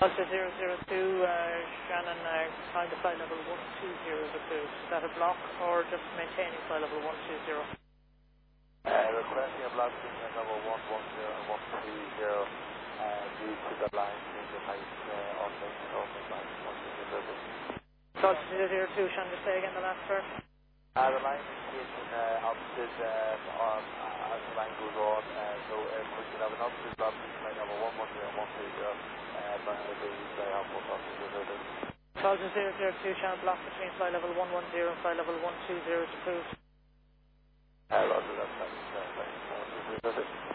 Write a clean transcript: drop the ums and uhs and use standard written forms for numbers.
Delta 002, Shannon, trying to flight level 120 is approved. Is that a block or just maintaining flight level 120? Requesting a block between flight level 110 and 130 due to the line change of height on the line 120. Delta 002, Shannon, just say again the last part. The line indication opposite as the line goes on, so we can have an opposite block between flight level 110 and 130. But it would be very helpful to Delta 002, Shannon, block between flight level 110 and flight level 120 is approved. Roger, that's fine.